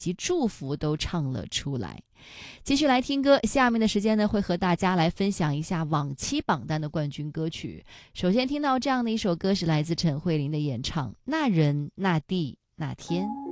及祝福都唱了出来。继续来听歌，下面的时间呢，会和大家来分享一下往期榜单的冠军歌曲。首先听到这样的一首歌是来自陈慧琳的演唱《那人那地那天》。